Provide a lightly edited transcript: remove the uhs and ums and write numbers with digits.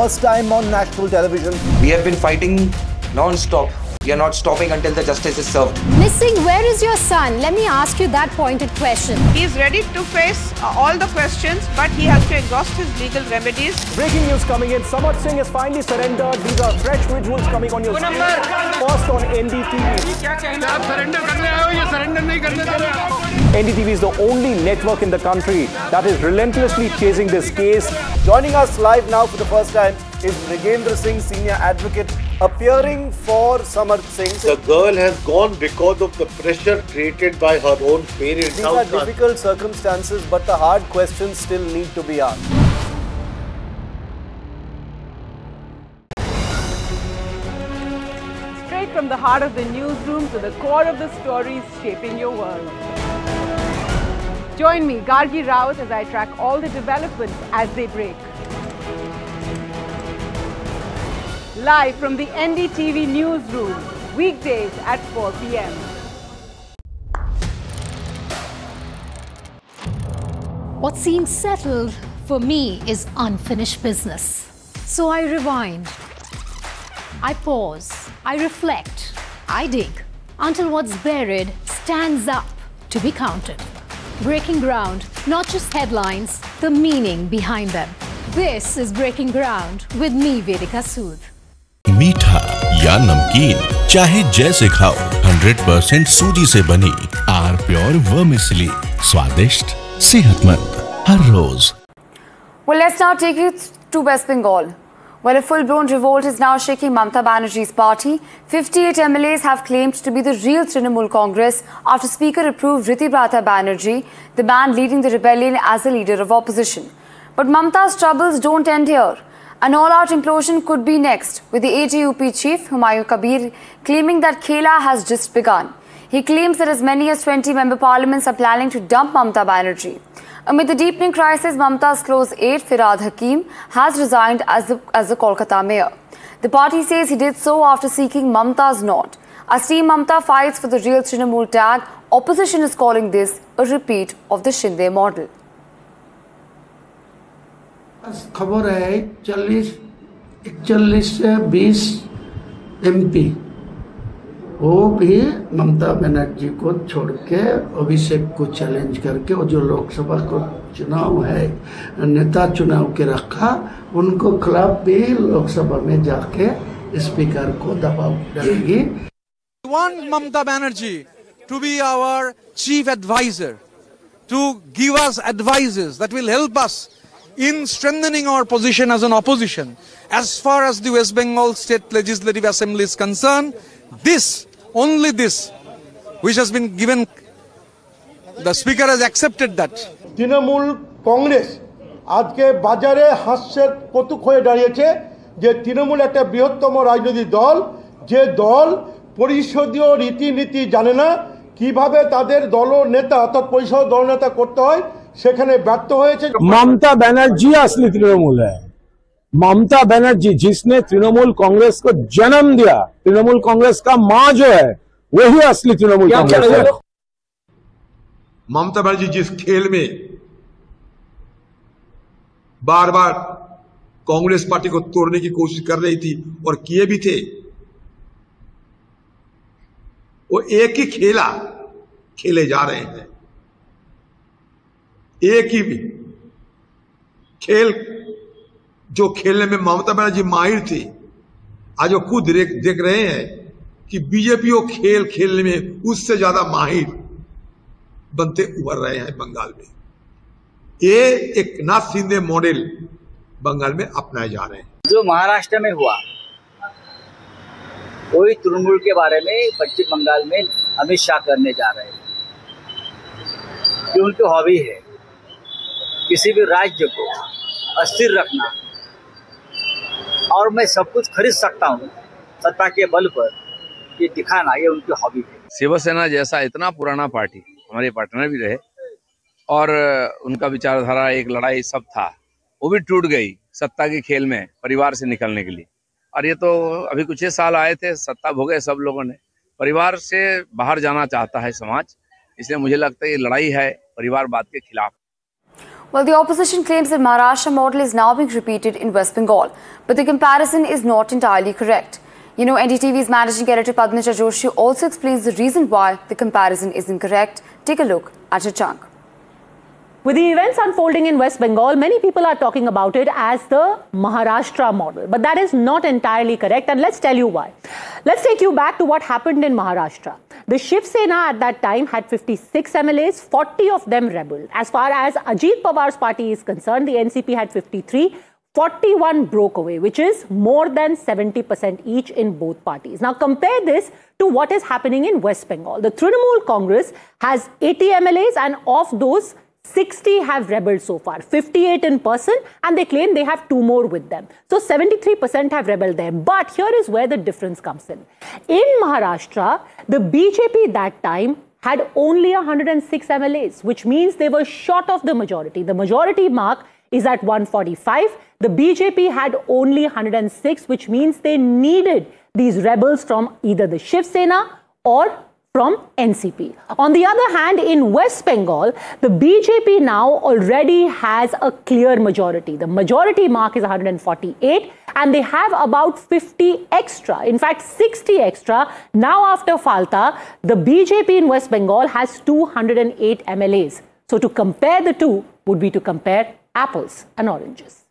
first time on national television. We have been fighting non-stop. We are not stopping until the justice is served. Missing, where is your son? Let me ask you that pointed question. He is ready to face all the questions, but he has to exhaust his legal remedies. Breaking news coming in. Samarth Singh has finally surrendered. These are fresh visuals coming on your screen. First on NDTV. NDTV is the only network in the country that is relentlessly chasing this case. Joining us live now for the first time is Mrigendra Singh, senior advocate, appearing for Samarth Singh. The girl has gone because of the pressure created by her own parents. These are difficult circumstances, but the hard questions still need to be asked. Straight from the heart of the newsroom to the core of the stories shaping your world. Join me, Gargi Raut, as I track all the developments as they break. Live from the NDTV newsroom, weekdays at 4 p.m. What seems settled for me is unfinished business. So I rewind, I pause, I reflect, I dig until what's buried stands up to be counted. Breaking ground, not just headlines, the meaning behind them. This is Breaking Ground with me, Vedika Sood. मीठा या नमकीन, चाहे जैसे खाओ, 100% सूजी से बनी are pure vermicelli, स्वादिष्ट, सेहतमंद हर रोज। Well, let's now take you to West Bengal. Well, a full-blown revolt is now shaking Mamata Banerjee's party. 58 MLAs have claimed to be the real Trinamool Congress after Speaker approved Ritibrata Banerjee, the man leading the rebellion, as a leader of opposition. But Mamata's troubles don't end here. An all-out implosion could be next, with the AJUP chief, Humayun Kabir, claiming that Khela has just begun. He claims that as many as 20 member parliaments are planning to dump Mamata Banerjee. Amid the deepening crisis, Mamata's close aide, Firhad Hakim, has resigned as the Kolkata mayor. The party says he did so after seeking Mamata's nod. As Team Mamata fights for the real Trinamool tag, opposition is calling this a repeat of the Shinde model. खबर है 41 से 20 MP वो भी ममता बनर्जी को छोड़ के अभिषेक को challenge करके वो जो लोकसभा को चुनाव है नेता चुनाव के रखा उनको खिलाफ भी लोकसभा में जाके स्पीकर को दबाव डालेगी। We want Mamata Banerjee to be our chief advisor, to give us advices that will help us in strengthening our position as an opposition. As far as the West Bengal State Legislative Assembly is concerned, this, only this, which has been given, the Speaker has accepted that. Trinamool Congress আজকে বাজারে হাস্যের কৌতুক হয়ে দাঁড়িয়েছে যে তৃণমূল একটা বৃহত্তম রাজনৈতিক দল, যে দল পরিষদীয় রীতিনীতি জানে না, কিভাবে তাদের দলনেতা অর্থাৎ পরিষদ দলনেতা করতে হয় সেখানে ব্যর্থ হয়েছে। ममता बनर्जी असली तृणमूल है। ममता बनर्जी जिसने तृणमूल कांग्रेस को जन्म दिया, तृणमूल कांग्रेस का मां जो है वही असली तृणमूल कांग्रेस है। ममता बनर्जी जिस खेल में बार बार कांग्रेस पार्टी को तोड़ने की कोशिश कर रही थी और किए भी थे, वो एक ही खेला खेले जा रहे हैं। एक ही खेल जो खेलने में ममता बनर्जी माहिर थी, आज वो खुद देख रहे हैं कि बीजेपी वो खेल खेलने में उससे ज्यादा माहिर बनते उभर रहे हैं बंगाल में। ये एक नाथ शिंदे मॉडल बंगाल में अपनाए जा रहे हैं। जो महाराष्ट्र में हुआ वही तृणमूल के बारे में पश्चिम बंगाल में अमित शाह करने जा रहे हैं, कि उनकी हॉबी है किसी भी राज्य को अस्थिर रखना और मैं सब कुछ खरीद सकता हूँ सत्ता के बल पर, ये दिखाना, ये उनकी हॉबी है। शिवसेना जैसा इतना पुराना पार्टी, हमारे पार्टनर भी रहे और उनका विचारधारा, एक लड़ाई सब था, वो भी टूट गई सत्ता के खेल में परिवार से निकलने के लिए। और ये तो अभी कुछ ही साल आए थे, सत्ता भोगे सब लोगों ने, परिवार से बाहर जाना चाहता है समाज, इसलिए मुझे लगता है ये लड़ाई है परिवारवाद के खिलाफ। Well, the opposition claims that Maharashtra model is now being repeated in West Bengal, but the comparison is not entirely correct. You know, NDTV's managing editor Padmaja Joshi also explains the reason why the comparison is incorrect. Take a look at her chunk. With the events unfolding in West Bengal, many people are talking about it as the Maharashtra model. But that is not entirely correct, and let's tell you why. Let's take you back to what happened in Maharashtra. The Shiv Sena at that time had 56 MLAs, 40 of them rebel. As far as Ajit Pawar's party is concerned, the NCP had 53, 41 broke away, which is more than 70% each in both parties. Now compare this to what is happening in West Bengal. The Trinamool Congress has 80 MLAs, and of those, 60 have rebelled so far, 58 in person, and they claim they have 2 more with them. So 73% have rebelled there. But here is where the difference comes in. In Maharashtra, the BJP that time had only 106 MLAs, which means they were short of the majority. The majority mark is at 145. The BJP had only 106, which means they needed these rebels from either the Shiv Sena or from NCP. On the other hand, in West Bengal, the BJP now already has a clear majority. The majority mark is 148, and they have about 50 extra, in fact 60 extra. Now after Falta, the BJP in West Bengal has 208 MLAs. So to compare the two would be to compare apples and oranges.